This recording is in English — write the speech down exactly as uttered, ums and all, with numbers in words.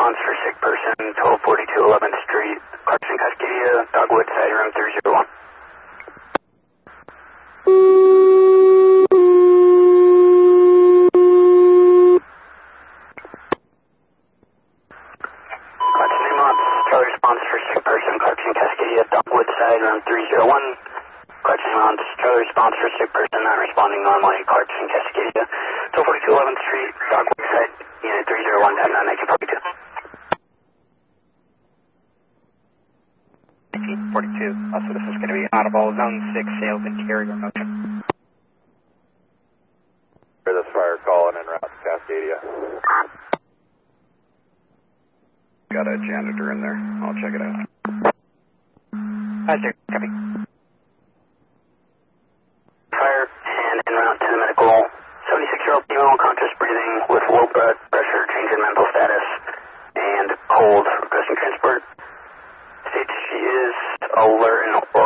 response for sick person, twelve forty-two eleventh Street, Clarkson, Cascadia, Dogwood, side room three zero one. Clarkson ambulance, Charlie response for sick person, Clarkson, Cascadia, Dogwood, side room three zero one. Clarkson ambulance, Charlie response for sick person not responding normally, Clarkson, Cascadia, twelve forty-two eleventh Street, Dogwood, side, unit three zero one, ten nine, nineteen forty-two. nineteen forty-two, also this is going to be audible, zone six, sales interior motion. Hear this fire calling en route to Cascadia. Got a janitor in there, I'll check it out. Hi, sir, copy. Fire and en route to the medical. seventy-six-year-old female, conscious breathing with low blood pressure, change in mental status, and cold, requesting transport. States she is alert and